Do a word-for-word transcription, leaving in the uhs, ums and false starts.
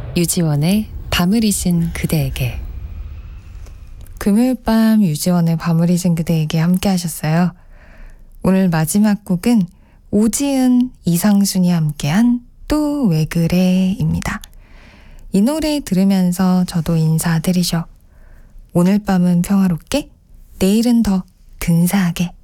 유지원의 밤을 잊은 그대에게. 금요일 밤 유지원의 밤을 잊은 그대에게 함께 하셨어요. 오늘 마지막 곡은 오지은, 이상순이 함께한 또 왜 그래입니다. 이 노래 들으면서 저도 인사드리죠. 오늘 밤은 평화롭게, 내일은 더 근사하게.